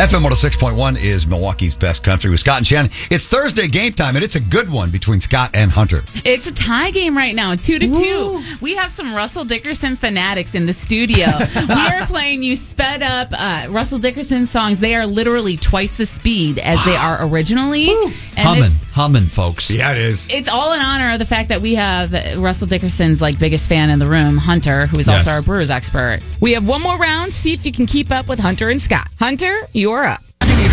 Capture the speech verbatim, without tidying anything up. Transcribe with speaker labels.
Speaker 1: F M one oh six point one is Milwaukee's best country with Scott and Shannon. It's Thursday game time, and it's a good one between Scott and Hunter.
Speaker 2: It's a tie game right now, two to two. We have some Russell Dickerson fanatics in the studio. We are playing you sped up uh, Russell Dickerson songs. They are literally twice the speed as they are originally. And
Speaker 3: Humming,
Speaker 2: this,
Speaker 3: humming, folks.
Speaker 1: Yeah, it is.
Speaker 2: it's all in honor of the fact that we have Russell Dickerson's like biggest fan in the room, Hunter, who is also
Speaker 3: Yes.
Speaker 2: our Brewers expert.
Speaker 4: We have one more round. See if you can keep up with Hunter and Scott. Hunter, you're up.